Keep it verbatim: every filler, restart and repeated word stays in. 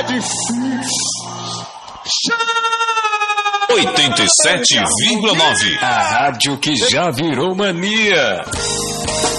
difícil. oitenta e sete vírgula nove. A rádio que já virou mania.